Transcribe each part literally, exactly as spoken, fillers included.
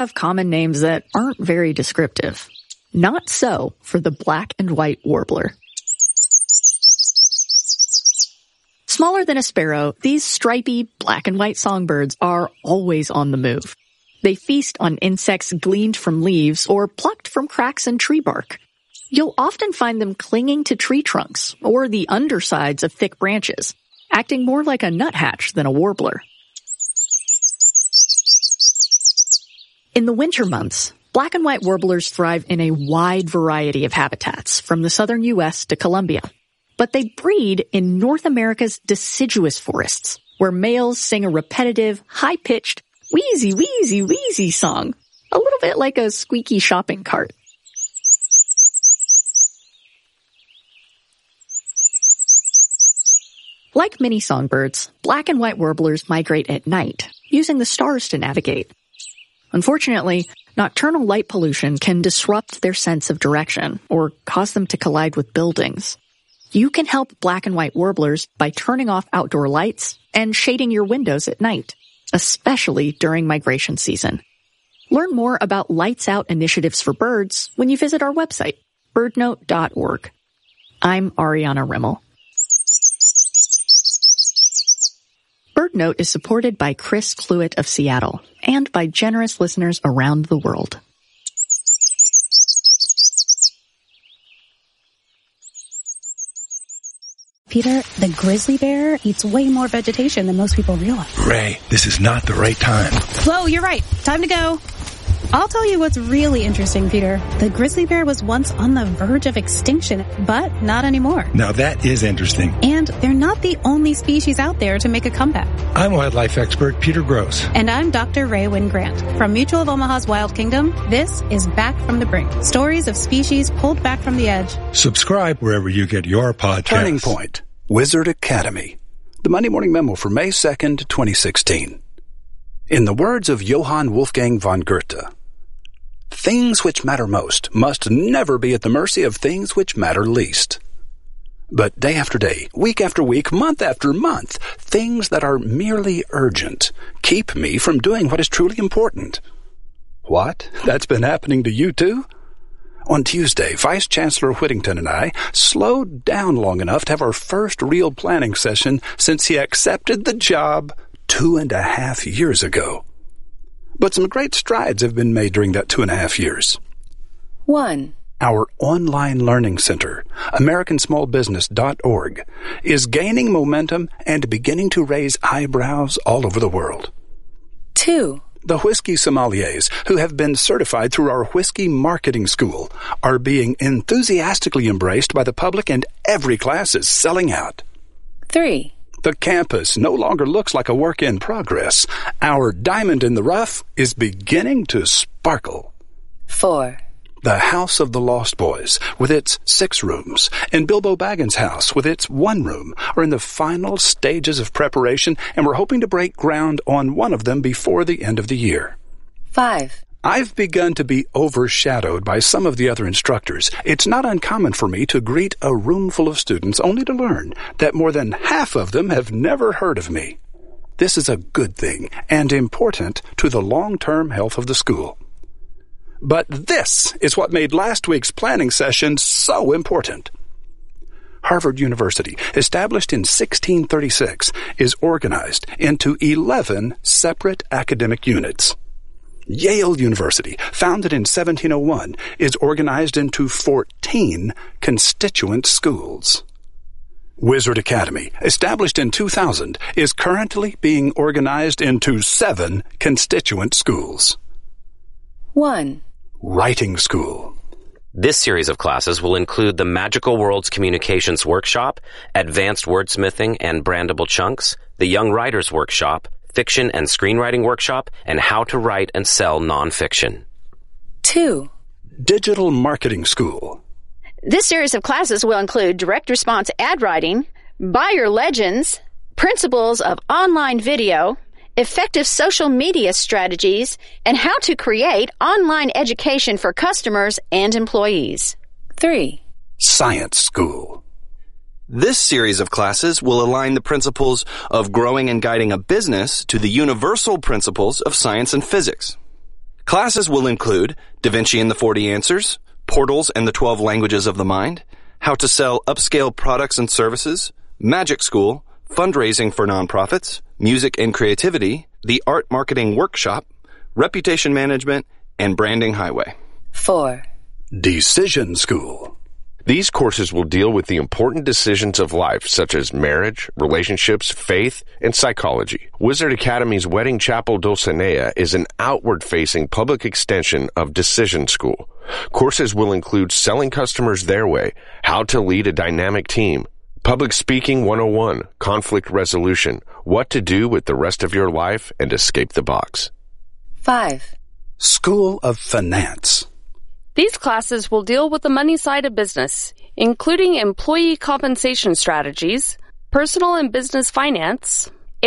have common names that aren't very descriptive. Not so for the black and white warbler. Smaller than a sparrow, these stripy black and white songbirds are always on the move. They feast on insects gleaned from leaves or plucked from cracks in tree bark. You'll often find them clinging to tree trunks or the undersides of thick branches, acting more like a nuthatch than a warbler. In the winter months, black and white warblers thrive in a wide variety of habitats, from the southern U S to Colombia. But they breed in North America's deciduous forests, where males sing a repetitive, high-pitched, wheezy, wheezy, wheezy song, a little bit like a squeaky shopping cart. Like many songbirds, black and white warblers migrate at night, using the stars to navigate. Unfortunately, nocturnal light pollution can disrupt their sense of direction or cause them to collide with buildings. You can help black and white warblers by turning off outdoor lights and shading your windows at night, especially during migration season. Learn more about Lights Out initiatives for birds when you visit our website, bird note dot org. I'm Ariana Rimmel. BirdNote is supported by Chris Cluett of Seattle and by generous listeners around the world. Peter, the grizzly bear eats way more vegetation than most people realize. Ray, this is not the right time. Whoa, you're right. Time to go. I'll tell you what's really interesting, Peter. The grizzly bear was once on the verge of extinction, but not anymore. Now that is interesting. And they're not the only species out there to make a comeback. I'm wildlife expert Peter Gross. And I'm Doctor Ray Wynn Grant. From Mutual of Omaha's Wild Kingdom, this is Back from the Brink. Stories of species pulled back from the edge. Subscribe wherever you get your podcasts. Turning Point, Wizard Academy. The Monday Morning Memo for May second, twenty sixteen. In the words of Johann Wolfgang von Goethe, things which matter most must never be at the mercy of things which matter least. But day after day, week after week, month after month, things that are merely urgent keep me from doing what is truly important. What? That's been happening to you too? On Tuesday, Vice Chancellor Whittington and I slowed down long enough to have our first real planning session since he accepted the job two and a half years ago. But some great strides have been made during that two and a half years. One. Our online learning center, American Small Business dot org, is gaining momentum and beginning to raise eyebrows all over the world. Two. The whiskey sommeliers who have been certified through our whiskey marketing school are being enthusiastically embraced by the public, and every class is selling out. Three. The campus no longer looks like a work in progress. Our diamond in the rough is beginning to sparkle. Four. The House of the Lost Boys, with its six rooms, and Bilbo Baggins' house, with its one room, are in the final stages of preparation, and we're hoping to break ground on one of them before the end of the year. Five. I've begun to be overshadowed by some of the other instructors. It's not uncommon for me to greet a room full of students only to learn that more than half of them have never heard of me. This is a good thing and important to the long-term health of the school. But this is what made last week's planning session so important. Harvard University, established in sixteen thirty-six, is organized into eleven separate academic units. Yale University, founded in seventeen oh one, is organized into fourteen constituent schools. Wizard Academy, established in two thousand, is currently being organized into seven constituent schools. One. Writing School. This series of classes will include the Magical Worlds Communications Workshop, Advanced Wordsmithing and Brandable Chunks, the Young Writers Workshop, Fiction and Screenwriting Workshop, and How to Write and Sell Nonfiction. Two. Digital Marketing School. This series of classes will include direct response ad writing, buyer legends, principles of online video, effective social media strategies, and how to create online education for customers and employees. Three. Science School. This series of classes will align the principles of growing and guiding a business to the universal principles of science and physics. Classes will include Da Vinci and the forty Answers, Portals and the twelve Languages of the Mind, How to Sell Upscale Products and Services, Magic School, Fundraising for Nonprofits, Music and Creativity, the Art Marketing Workshop, Reputation Management, and Branding Highway. Four. Decision School. These courses will deal with the important decisions of life, such as marriage, relationships, faith, and psychology. Wizard Academy's Wedding Chapel Dulcinea is an outward-facing public extension of Decision School. Courses will include selling customers their way, how to lead a dynamic team, Public Speaking one oh one, conflict resolution, what to do with the rest of your life, and escape the box. Five. School of Finance. These classes will deal with the money side of business, including employee compensation strategies, personal and business finance,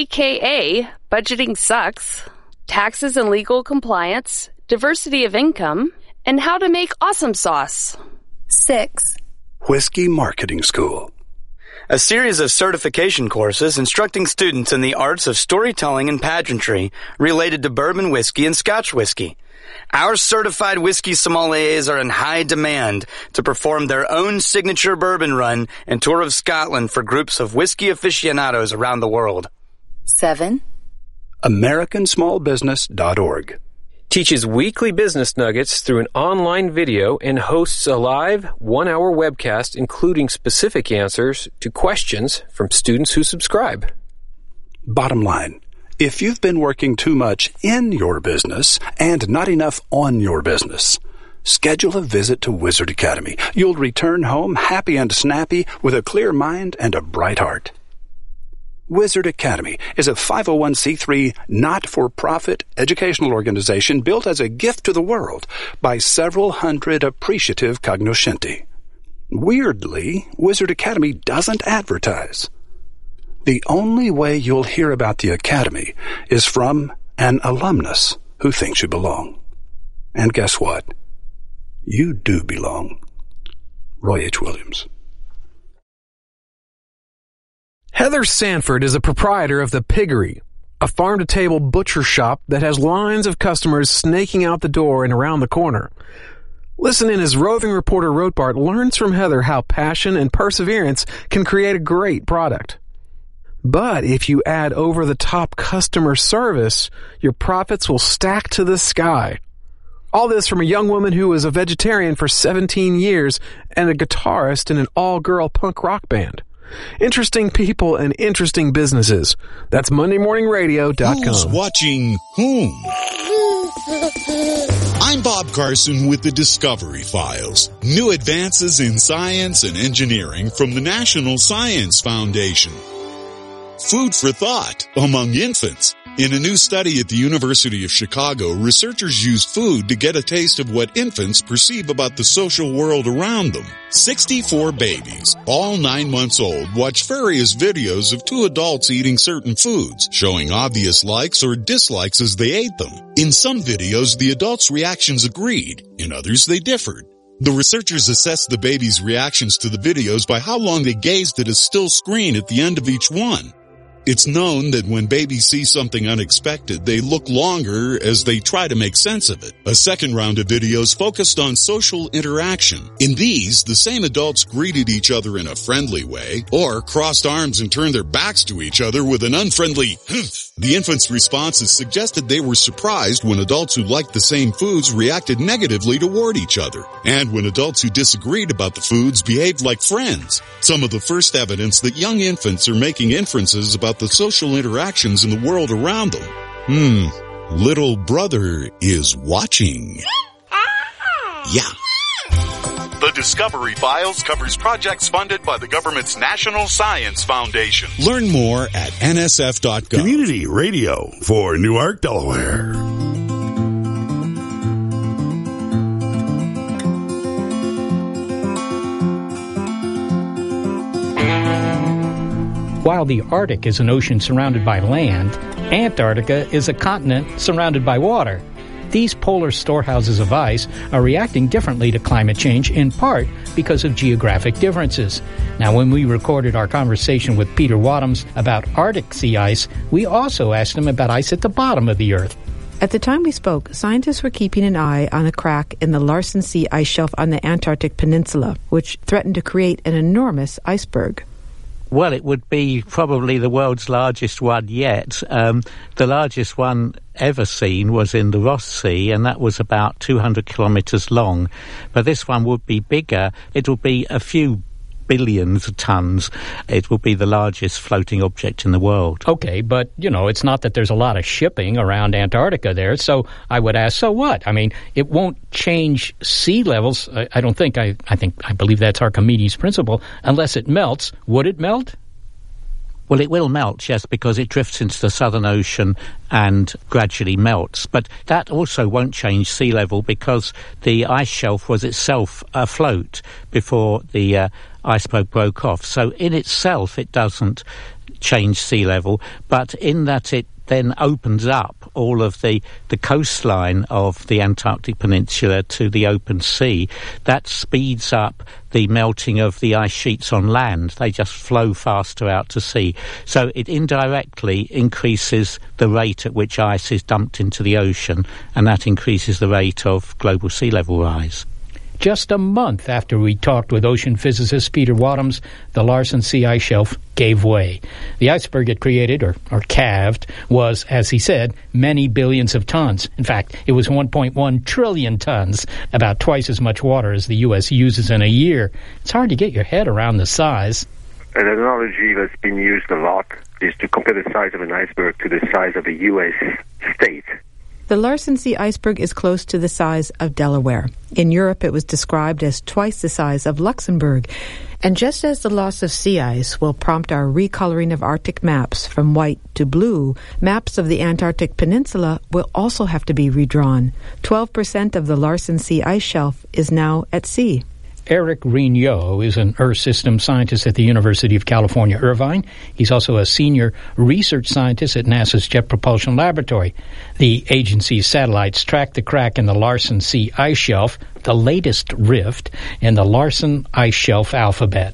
aka budgeting sucks, taxes and legal compliance, diversity of income, and how to make awesome sauce. Six. Whiskey Marketing School. A series of certification courses instructing students in the arts of storytelling and pageantry related to bourbon whiskey and Scotch whiskey. Our certified whiskey sommeliers are in high demand to perform their own signature bourbon run and tour of Scotland for groups of whiskey aficionados around the world. Seven. American Small Business dot org. Teaches weekly business nuggets through an online video and hosts a live one-hour webcast including specific answers to questions from students who subscribe. Bottom line, if you've been working too much in your business and not enough on your business, schedule a visit to Wizard Academy. You'll return home happy and snappy with a clear mind and a bright heart. Wizard Academy is a five oh one c three not-for-profit educational organization built as a gift to the world by several hundred appreciative cognoscenti. Weirdly, Wizard Academy doesn't advertise. The only way you'll hear about the Academy is from an alumnus who thinks you belong. And guess what? You do belong. Roy H. Williams. Heather Sanford is a proprietor of The Piggery, a farm-to-table butcher shop that has lines of customers snaking out the door and around the corner. Listen in as roving reporter Rotbart learns from Heather how passion and perseverance can create a great product. But if you add over-the-top customer service, your profits will stack to the sky. All this from a young woman who was a vegetarian for seventeen years and a guitarist in an all-girl punk rock band. Interesting people and interesting businesses. That's Monday Morning Radio dot com. Who's watching whom? I'm Bob Carson with the Discovery Files. New advances in science and engineering from the National Science Foundation. Food for thought among infants. In a new study at the University of Chicago, researchers used food to get a taste of what infants perceive about the social world around them. sixty-four babies, all nine months old, watched various videos of two adults eating certain foods, showing obvious likes or dislikes as they ate them. In some videos, the adults' reactions agreed. In others, they differed. The researchers assessed the babies' reactions to the videos by how long they gazed at a still screen at the end of each one. It's known that when babies see something unexpected, they look longer as they try to make sense of it. A second round of videos focused on social interaction. In these, the same adults greeted each other in a friendly way, or crossed arms and turned their backs to each other with an unfriendly humph. The infants' responses suggested they were surprised when adults who liked the same foods reacted negatively toward each other, and when adults who disagreed about the foods behaved like friends. Some of the first evidence that young infants are making inferences about the social interactions in the world around them. Hmm, little brother is watching. Yeah. The Discovery Files covers projects funded by the government's National Science Foundation. Learn more at N S F dot gov. Community radio for Newark, Delaware. While the Arctic is an ocean surrounded by land, Antarctica is a continent surrounded by water. These polar storehouses of ice are reacting differently to climate change, in part because of geographic differences. Now, when we recorded our conversation with Peter Wadhams about Arctic sea ice, we also asked him about ice at the bottom of the Earth. At the time we spoke, scientists were keeping an eye on a crack in the Larsen C ice shelf on the Antarctic Peninsula, which threatened to create an enormous iceberg. Well, it would be probably the world's largest one yet. Um, the largest one ever seen was in the Ross Sea, and that was about two hundred kilometres long. But this one would be bigger. It will be a few billions of tons. It will be the largest floating object in the world. Okay, but, you know, it's not that there's a lot of shipping around Antarctica there, so I would ask, so what? I mean, it won't change sea levels. I, I don't think, I, I think, I believe that's Archimedes' principle, unless it melts. Would it melt? Well, it will melt, yes, because it drifts into the Southern Ocean and gradually melts. But that also won't change sea level because the ice shelf was itself afloat before the uh, iceberg broke off. So in itself, it doesn't change sea level, but in that it then opens up all of the, the coastline of the Antarctic Peninsula to the open sea. That speeds up the melting of the ice sheets on land. They just flow faster out to sea. So it indirectly increases the rate at which ice is dumped into the ocean, and that increases the rate of global sea level rise. Just a month after we talked with ocean physicist Peter Wadhams, the Larsen C ice shelf gave way. The iceberg it created, or, or calved, was, as he said, many billions of tons. In fact, it was one point one trillion tons, about twice as much water as the U S uses in a year. It's hard to get your head around the size. An analogy that's been used a lot is to compare the size of an iceberg to the size of a U S state. The Larsen C iceberg is close to the size of Delaware. In Europe, it was described as twice the size of Luxembourg. And just as the loss of sea ice will prompt our recoloring of Arctic maps from white to blue, maps of the Antarctic Peninsula will also have to be redrawn. twelve percent of the Larsen C ice shelf is now at sea. Eric Rignot is an Earth System scientist at the University of California, Irvine. He's also a senior research scientist at NASA's Jet Propulsion Laboratory. The agency's satellites track the crack in the Larsen C ice shelf, the latest rift in the Larsen ice shelf alphabet.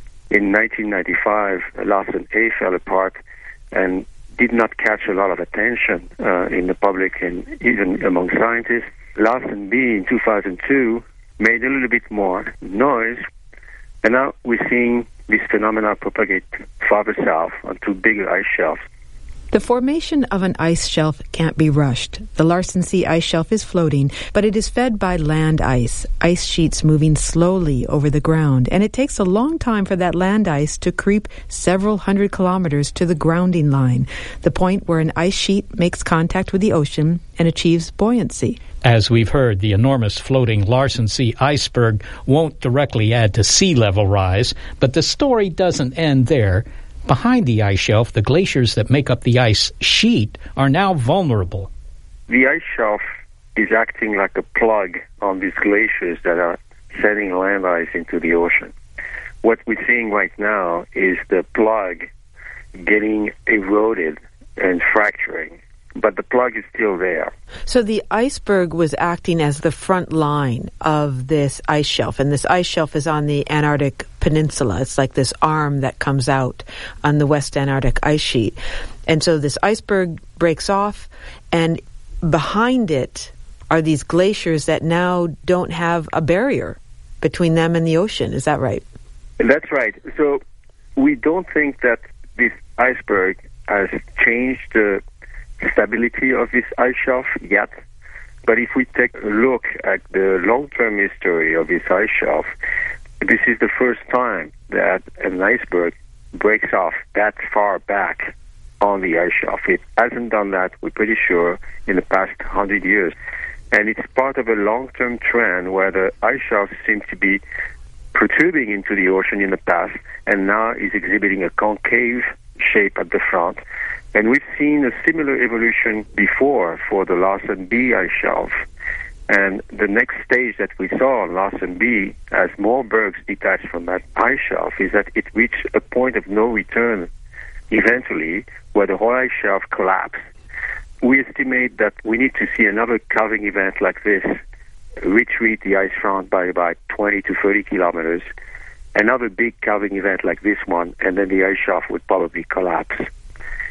In nineteen ninety-five, Larsen A fell apart and did not catch a lot of attention uh, in the public and even among scientists. Larsen B in two thousand two made a little bit more noise, and now we're seeing this phenomena propagate farther south onto bigger ice shelves. The formation of an ice shelf can't be rushed. The Larsen C ice shelf is floating, but it is fed by land ice, ice sheets moving slowly over the ground, and it takes a long time for that land ice to creep several hundred kilometers to the grounding line, the point where an ice sheet makes contact with the ocean and achieves buoyancy. As we've heard, the enormous floating Larsen C iceberg won't directly add to sea level rise, but the story doesn't end there. Behind the ice shelf, the glaciers that make up the ice sheet are now vulnerable. The ice shelf is acting like a plug on these glaciers that are sending land ice into the ocean. What we're seeing right now is the plug getting eroded and fracturing, but the plug is still there. So the iceberg was acting as the front line of this ice shelf, and this ice shelf is on the Antarctic Peninsula. It's like this arm that comes out on the West Antarctic ice sheet. And so this iceberg breaks off, and behind it are these glaciers that now don't have a barrier between them and the ocean. Is that right? That's right. So we don't think that this iceberg has changed the stability of this ice shelf yet. But if we take a look at the long-term history of this ice shelf, this is the first time that an iceberg breaks off that far back on the ice shelf. It hasn't done that, we're pretty sure, in the past one hundred years. And it's part of a long-term trend where the ice shelf seems to be protruding into the ocean in the past and now is exhibiting a concave shape at the front. And we've seen a similar evolution before for the Larsen B ice shelf. And the next stage that we saw on Larsen B, as more bergs detached from that ice shelf, is that it reached a point of no return eventually where the whole ice shelf collapsed. We estimate that we need to see another calving event like this retreat the ice front by about twenty to thirty kilometers, another big calving event like this one, and then the ice shelf would probably collapse.